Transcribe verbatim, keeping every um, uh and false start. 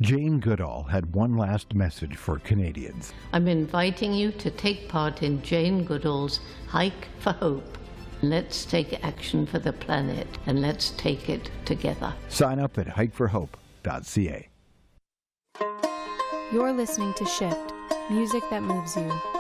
Jane Goodall had one last message for Canadians. I'm inviting you to take part in Jane Goodall's Hike for Hope. Let's take action for the planet, and let's take it together. Sign up at hike for hope dot c a. You're listening to Shift, music that moves you.